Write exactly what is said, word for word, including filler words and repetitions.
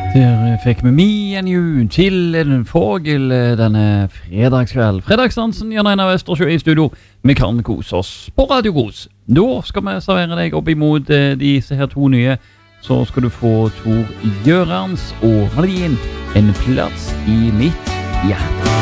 Der fikk vi Me and You til en fågel denne fredagskveld. Fredagsdansen, Jan Einar Vestersjø i studio. Vi kan kose oss på Radio Kos. Da skal vi servere deg opp imot disse her to nye. Så skal du få Tor Gjørans og Malin En plass i mitt hjerte.